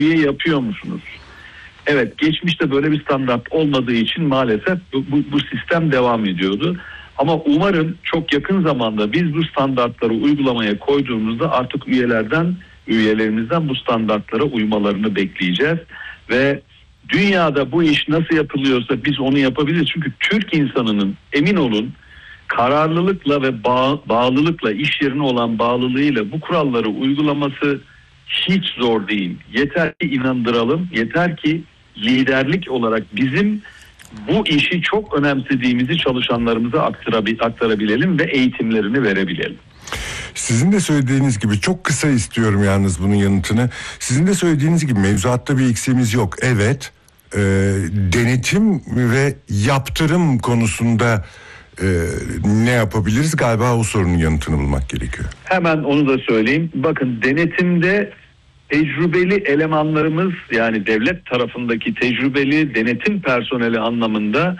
üye yapıyor musunuz? Evet, geçmişte böyle bir standart olmadığı için maalesef bu sistem devam ediyordu. Ama umarım çok yakın zamanda biz bu standartları uygulamaya koyduğumuzda artık üyelerimizden bu standartlara uymalarını bekleyeceğiz. Ve dünyada bu iş nasıl yapılıyorsa biz onu yapabiliriz. Çünkü Türk insanının, emin olun, kararlılıkla ve bağlılıkla, iş yerine olan bağlılığıyla bu kuralları uygulaması hiç zor değil. Yeter ki inandıralım, yeter ki liderlik olarak bizim bu işi çok önemsediğimizi çalışanlarımıza aktarabilelim ve eğitimlerini verebilelim. Sizin de söylediğiniz gibi, çok kısa istiyorum yalnız bunun yanıtını. Sizin de söylediğiniz gibi mevzuatta bir eksiğimiz yok. Evet, denetim ve yaptırım konusunda ne yapabiliriz? Galiba o sorunun yanıtını bulmak gerekiyor. Hemen onu da söyleyeyim. Bakın, denetimde tecrübeli elemanlarımız, yani devlet tarafındaki tecrübeli denetim personeli anlamında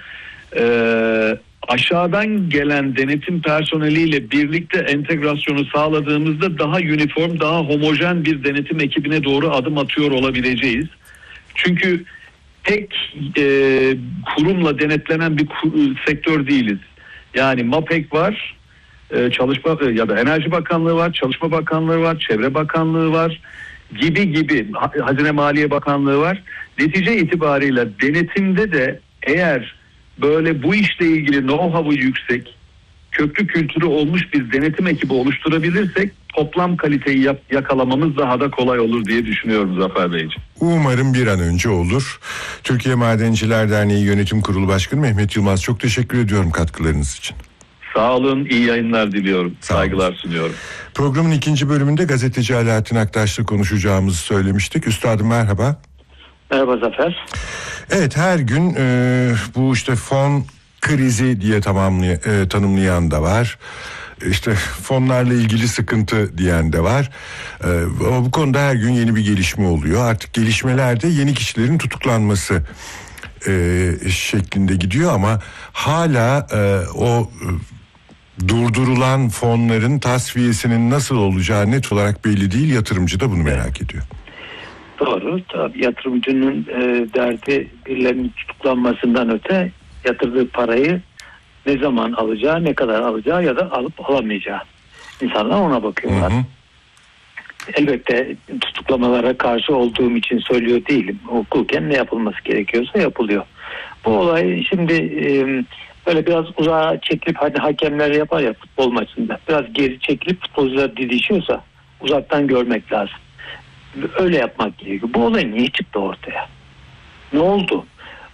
aşağıdan gelen denetim personeliyle birlikte entegrasyonu sağladığımızda daha uniform, daha homojen bir denetim ekibine doğru adım atıyor olabileceğiz. Çünkü tek kurumla denetlenen bir sektör değiliz. Yani MAPEK var, Çalışma ya da Enerji Bakanlığı var, Çalışma Bakanlığı var, Çevre Bakanlığı var gibi Hazine Maliye Bakanlığı var. Netice itibariyle denetimde de eğer böyle bu işle ilgili know-how'u yüksek, köklü kültürü olmuş bir denetim ekibi oluşturabilirsek toplam kaliteyi yakalamamız daha da kolay olur diye düşünüyorum Zafer Beyciğim. Umarım bir an önce olur. Türkiye Madenciler Derneği Yönetim Kurulu Başkanı Mehmet Yılmaz, çok teşekkür ediyorum katkılarınız için. Sağ olun, iyi yayınlar diliyorum. Saygılar sunuyorum. Programın ikinci bölümünde gazeteci Alaaddin Aktaş'la konuşacağımızı söylemiştik. Üstadım merhaba. Merhaba Zafer. Evet, her gün bu işte fon krizi diye tanımlayan da var. İşte fonlarla ilgili sıkıntı diyen de var. Ama bu konuda her gün yeni bir gelişme oluyor. Artık gelişmelerde yeni kişilerin tutuklanması şeklinde gidiyor ama hala o durdurulan fonların tasfiyesinin nasıl olacağı net olarak belli değil. Yatırımcı da bunu merak ediyor. Doğru. Tabii yatırımcının derdi birilerinin tutuklanmasından öte yatırdığı parayı ne zaman alacağı, ne kadar alacağı ya da alıp alamayacağı. İnsanlar ona bakıyorlar. Hı hı. Elbette tutuklamalara karşı olduğum için söylüyor değilim. Hukuken ne yapılması gerekiyorsa yapılıyor. Bu olay şimdi böyle biraz uzağa çekilip, hani hakemler yapar ya futbol maçında, biraz geri çekilip futbolcular didişiyorsa uzaktan görmek lazım. Öyle yapmak gerekiyor. Bu olay niye çıktı ortaya? Ne oldu?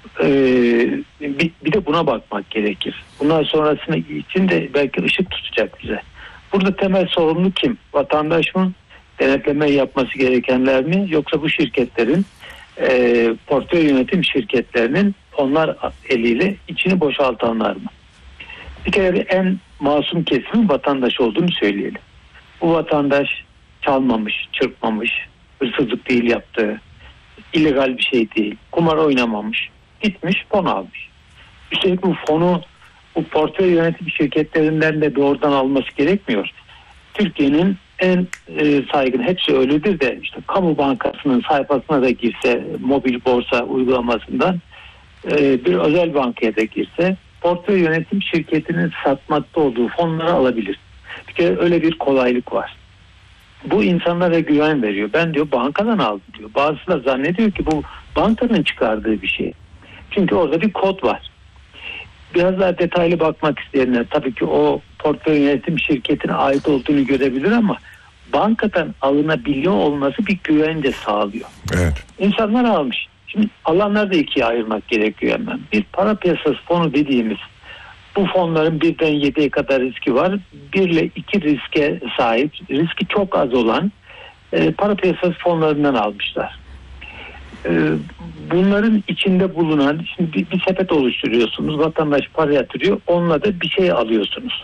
Bir de buna bakmak gerekir. Bundan sonrasında için de belki ışık tutacak bize. Burada temel sorumlu kim? Vatandaş mı? Denetleme yapması gerekenler mi? Yoksa bu şirketlerin, portföy yönetim şirketlerinin onlar eliyle içini boşaltanlar mı? Bir kere en masum kesimin vatandaş olduğunu söyleyelim. Bu vatandaş çalmamış, çırpmamış, hırsızlık değil yaptığı, illegal bir şey değil, kumar oynamamış, gitmiş fon almış. Üstelik bu fonu bu portföy yönetim şirketlerinden de doğrudan alması gerekmiyor. Türkiye'nin en saygın, hepsi öyledir de işte kamu bankasının sayfasına da girse, mobil borsa uygulamasından bir özel bankaya da girse, portföy yönetim şirketinin satmakta olduğu fonları alabilir. Bir kere öyle bir kolaylık var. Bu insanlara güven veriyor. Ben diyor bankadan aldım diyor. Bazısı da zannediyor ki bu bankanın çıkardığı bir şey. Çünkü orada bir kod var. Biraz daha detaylı bakmak isteyenler tabii ki o portföy yönetim şirketine ait olduğunu görebilir ama bankadan alınabiliyor olması bir güvence sağlıyor. Evet. İnsanlar almış. Şimdi alanları da ikiye ayırmak gerekiyor hemen. Bir para piyasası fonu dediğimiz, bu fonların 1'den 7'ye kadar riski var. 1 ile 2 riske sahip, riski çok az olan para piyasası fonlarından almışlar. Bunların içinde bulunan, şimdi bir sepet oluşturuyorsunuz, vatandaş para yatırıyor, onunla da bir şey alıyorsunuz.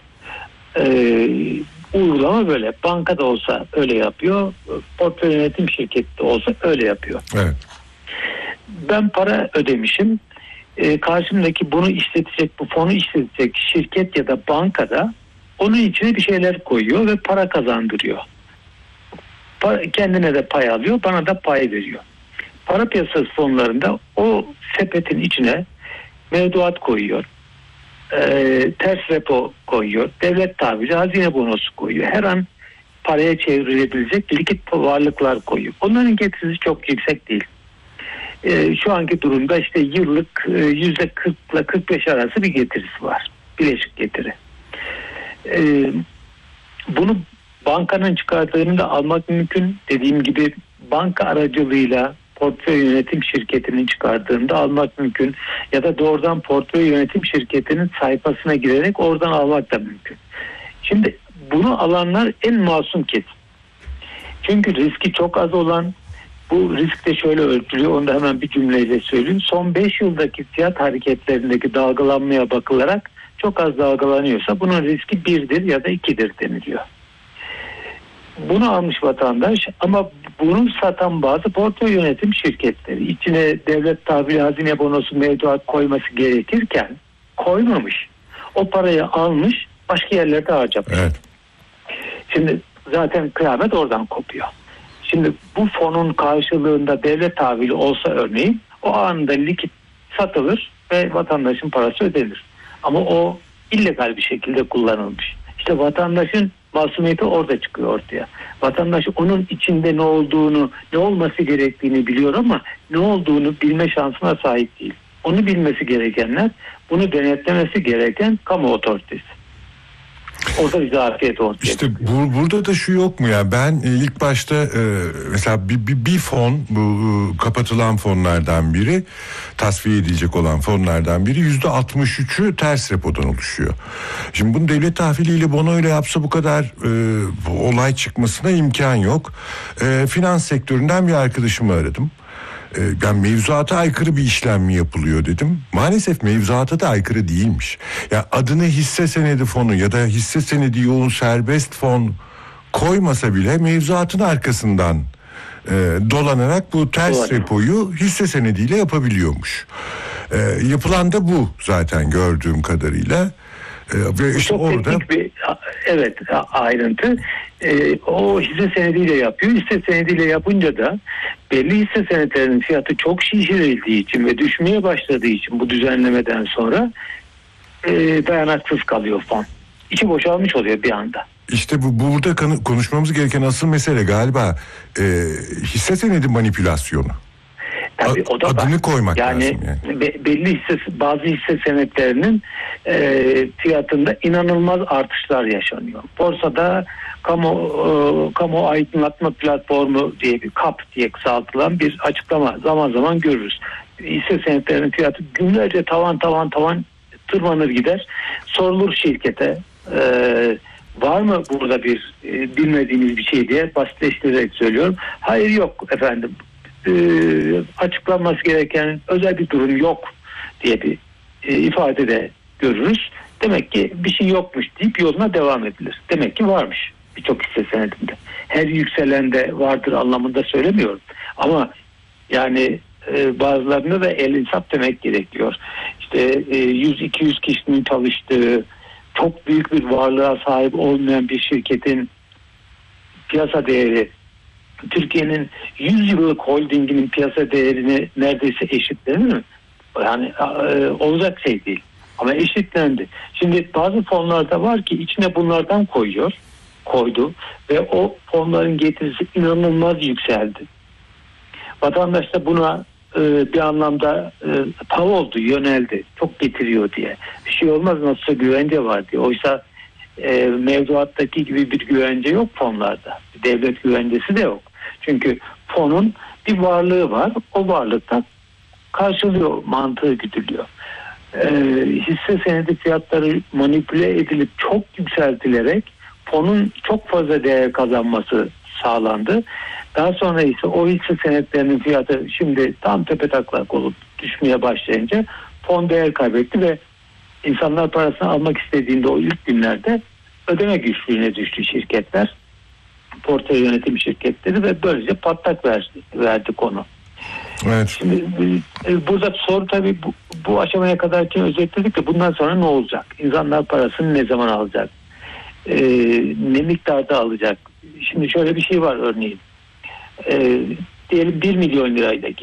Uygulama böyle. Bankada olsa öyle yapıyor, portföy yönetim şirketi de olsa öyle yapıyor. Evet. Ben para ödemişim. Karşımdaki bunu işletecek, bu fonu işletecek şirket ya da bankada onun içine bir şeyler koyuyor ve para kazandırıyor. Kendine de pay alıyor, bana da pay veriyor. para piyasası fonlarında o sepetin içine mevduat koyuyor. Ters repo koyuyor. Devlet tahvili, hazine bonosu koyuyor. Her an paraya çevrilebilecek likit varlıklar koyuyor. Onların getirisi çok yüksek değil. Şu anki durumda işte yıllık %40 ile 45 arası bir getirisi var. Bileşik getiri. Bunu bankanın çıkardığını da almak mümkün. Dediğim gibi banka aracılığıyla portföy yönetim şirketinin çıkardığını da almak mümkün. Ya da doğrudan portföy yönetim şirketinin sayfasına girerek oradan almak da mümkün. Şimdi bunu alanlar en masum kesim. Çünkü riski çok az olan, bu risk de şöyle ölçülüyor, onu da hemen bir cümleyle söyleyeyim. Son 5 yıldaki fiyat hareketlerindeki dalgalanmaya bakılarak çok az dalgalanıyorsa bunun riski 1'dir ya da 2'dir deniliyor. Bunu almış vatandaş ama bunu satan bazı portföy yönetim şirketleri içine devlet tahvili, hazine bonosu, mevduat koyması gerekirken koymamış. O parayı almış, başka yerlerde harcamış. Evet. Şimdi zaten kıyamet oradan kopuyor. Şimdi bu fonun karşılığında devlet tahvili olsa örneğin o anında likit satılır ve vatandaşın parası ödenir. Ama o illegal bir şekilde kullanılmış. İşte vatandaşın masumiyeti orada çıkıyor ortaya. Vatandaş onun içinde ne olduğunu, ne olması gerektiğini biliyor ama ne olduğunu bilme şansına sahip değil. Onu bilmesi gerekenler, bunu denetlemesi gereken kamu otoritesi. Orada bir zafiyet ortaya. İşte burada da şu yok mu ya? Ben ilk başta mesela bir fon, bu kapatılan fonlardan biri, tasfiye edilecek olan fonlardan biri %63'ü ters repodan oluşuyor. Şimdi bunu devlet tahviliyle, bonoyla yapsa bu kadar olay çıkmasına imkan yok. Finans sektöründen bir arkadaşımı aradım. Ben mevzuata aykırı bir işlem mi yapılıyor dedim. Maalesef mevzuata da aykırı değilmiş. Ya adını hisse senedi fonu ya da hisse senedi yoğun serbest fon koymasa bile mevzuatın arkasından dolanarak bu ters repoyu hisse senediyle yapabiliyormuş. Yapılan da bu zaten gördüğüm kadarıyla. Ve işte çok orada teknik bir ayrıntı. O hisse senediyle yapıyor. Hisse senediyle yapınca da belli hisse senetlerinin fiyatı çok şişirildiği için ve düşmeye başladığı için bu düzenlemeden sonra dayanaksız kalıyor fon. İçi boşalmış oluyor bir anda. İşte burada konuşmamız gereken asıl mesele galiba hisse senedi manipülasyonu. Tabii o da adını koymak yani, lazım yani. Belli bazı hisse senetlerinin fiyatında inanılmaz artışlar yaşanıyor. Borsada kamu aydınlatma platformu diye bir KAP diye kısaltılan bir açıklama zaman zaman görürüz. Hisse senetlerinin fiyatı günlerce tavan tırmanır gider. Sorulur şirkete, var mı burada bir bilmediğiniz bir şey diye basitleştirerek söylüyorum. Hayır, yok efendim. Açıklanması gereken özel bir durum yok diye bir ifade de görürüz. Demek ki bir şey yokmuş deyip yoluna devam edilir. Demek ki varmış birçok hisse senedinde. Her yükselende vardır anlamında söylemiyorum. Ama yani bazılarına da el insaf demek gerekiyor. İşte 100-200 kişinin çalıştığı, çok büyük bir varlığa sahip olmayan bir şirketin piyasa değeri Türkiye'nin 100 yıllık holdinginin piyasa değerini neredeyse eşitlenir mi? Yani olacak şey değil. Ama eşitlendi. Şimdi bazı fonlarda var ki içine bunlardan koydu ve o fonların getirisi inanılmaz yükseldi. Vatandaş da buna bir anlamda tav oldu, yöneldi. Çok getiriyor diye. Bir şey olmaz, nasılsa güvence var diye. Oysa mevduattaki gibi bir güvence yok fonlarda. Devlet güvencesi de yok. Çünkü fonun bir varlığı var. O varlıktan karşılıyor mantığı güdülüyor. Hisse senedi fiyatları manipüle edilip çok yükseltilerek fonun çok fazla değer kazanması sağlandı. Daha sonra ise o hisse senetlerinin fiyatı şimdi tam tepetaklak olup düşmeye başlayınca fon değer kaybetti ve insanlar parasını almak istediğinde o ilk günlerde ödeme güçlüğüne düştü şirketler. Portföy yönetim şirketleri ve böylece patlak verdi konu. Evet. Şimdi burada soru tabii bu aşamaya kadarki özetledik de bundan sonra ne olacak? İnsanlar parasını ne zaman alacak? Ne miktarda alacak? Şimdi şöyle bir şey var örneğin. Diyelim 1 milyon lirayla